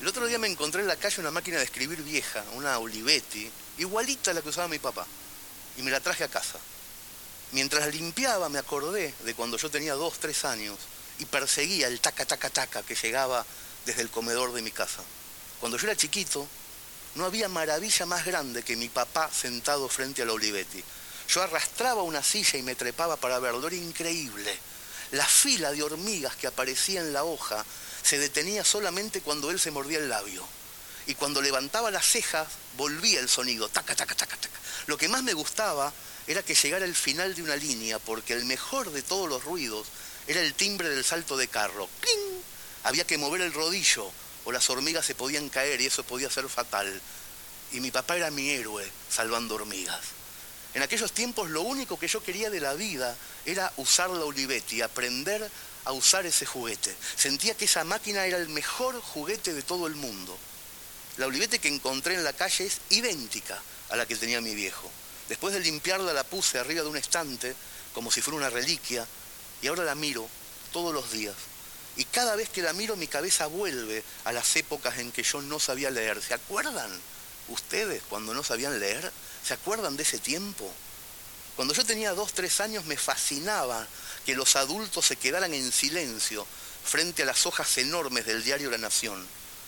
El otro día me encontré en la calle una máquina de escribir vieja, una Olivetti, igualita a la que usaba mi papá, y me la traje a casa. Mientras limpiaba me acordé de cuando yo tenía 2, 3 años y perseguía el taca, taca, taca que llegaba desde el comedor de mi casa. Cuando yo era chiquito, no había maravilla más grande que mi papá sentado frente a la Olivetti. Yo arrastraba una silla y me trepaba para verlo, era increíble. La fila de hormigas que aparecía en la hoja se detenía solamente cuando él se mordía el labio. Y cuando levantaba las cejas, volvía el sonido, taca, taca, taca, taca. Lo que más me gustaba era que llegara el final de una línea, porque el mejor de todos los ruidos era el timbre del salto de carro. ¡Cling! Había que mover el rodillo, o las hormigas se podían caer y eso podía ser fatal. Y mi papá era mi héroe, salvando hormigas. En aquellos tiempos lo único que yo quería de la vida era usar la Olivetti, aprender a usar ese juguete. Sentía que esa máquina era el mejor juguete de todo el mundo. La Olivetti que encontré en la calle es idéntica a la que tenía mi viejo. Después de limpiarla la puse arriba de un estante, como si fuera una reliquia, y ahora la miro todos los días. Y cada vez que la miro mi cabeza vuelve a las épocas en que yo no sabía leer. ¿Se acuerdan ustedes cuando no sabían leer? ¿Se acuerdan de ese tiempo? Cuando yo tenía 2, 3 años me fascinaba que los adultos se quedaran en silencio frente a las hojas enormes del diario La Nación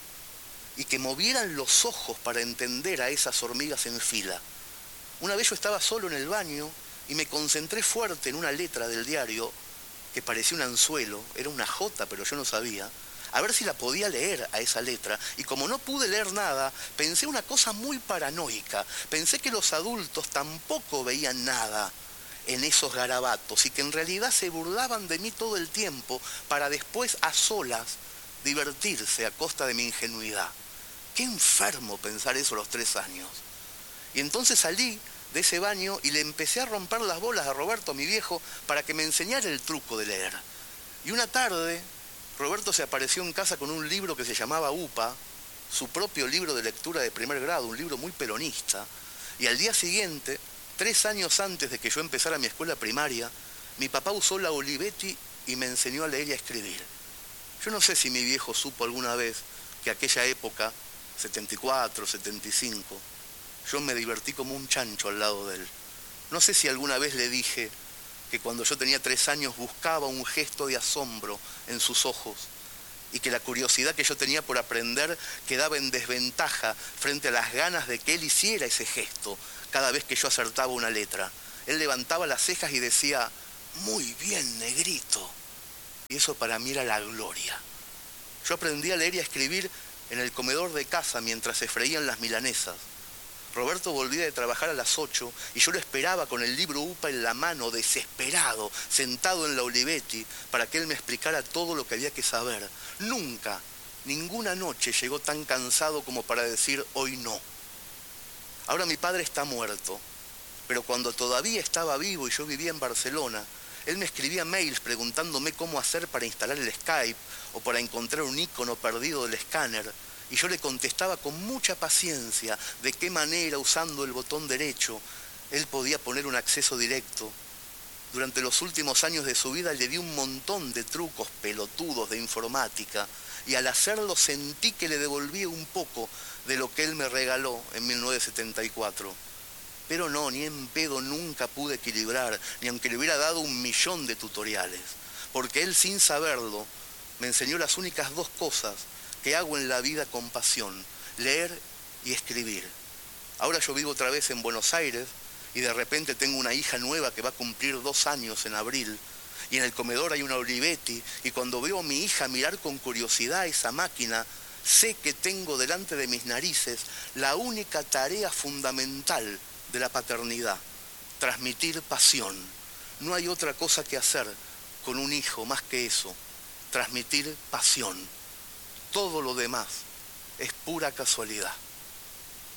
y que movieran los ojos para entender a esas hormigas en fila. Una vez yo estaba solo en el baño y me concentré fuerte en una letra del diario que parecía un anzuelo, era una J, pero yo no sabía, a ver si la podía leer a esa letra. Y como no pude leer nada, pensé una cosa muy paranoica. Pensé que los adultos tampoco veían nada en esos garabatos y que en realidad se burlaban de mí todo el tiempo para después a solas divertirse a costa de mi ingenuidad. Qué enfermo pensar eso a los 3 años. Y entonces salí de ese baño y le empecé a romper las bolas a Roberto, mi viejo, para que me enseñara el truco de leer. Y una tarde, Roberto se apareció en casa con un libro que se llamaba UPA, su propio libro de lectura de primer grado, un libro muy peronista. Y al día siguiente, 3 años antes de que yo empezara mi escuela primaria, mi papá usó la Olivetti y me enseñó a leer y a escribir. Yo no sé si mi viejo supo alguna vez que aquella época, 74, 75, yo me divertí como un chancho al lado de él. No sé si alguna vez le dije que cuando yo tenía 3 años buscaba un gesto de asombro en sus ojos y que la curiosidad que yo tenía por aprender quedaba en desventaja frente a las ganas de que él hiciera ese gesto cada vez que yo acertaba una letra. Él levantaba las cejas y decía, muy bien, negrito. Y eso para mí era la gloria. Yo aprendí a leer y a escribir en el comedor de casa mientras se freían las milanesas. Roberto volvía de trabajar a las 8 y yo lo esperaba con el libro UPA en la mano, desesperado, sentado en la Olivetti, para que él me explicara todo lo que había que saber. Nunca, ninguna noche llegó tan cansado como para decir hoy no. Ahora mi padre está muerto, pero cuando todavía estaba vivo y yo vivía en Barcelona, él me escribía mails preguntándome cómo hacer para instalar el Skype o para encontrar un icono perdido del escáner. Y yo le contestaba con mucha paciencia de qué manera, usando el botón derecho, él podía poner un acceso directo. Durante los últimos años de su vida le di un montón de trucos pelotudos de informática y al hacerlo sentí que le devolvía un poco de lo que él me regaló en 1974. Pero no, ni en pedo nunca pude equilibrar, ni aunque le hubiera dado 1.000.000 de tutoriales, porque él sin saberlo me enseñó las únicas 2 cosas que hago en la vida con pasión, leer y escribir. Ahora yo vivo otra vez en Buenos Aires y de repente tengo una hija nueva que va a cumplir 2 años en abril y en el comedor hay una Olivetti y cuando veo a mi hija mirar con curiosidad esa máquina, sé que tengo delante de mis narices la única tarea fundamental de la paternidad, transmitir pasión. No hay otra cosa que hacer con un hijo más que eso, transmitir pasión. Todo lo demás es pura casualidad.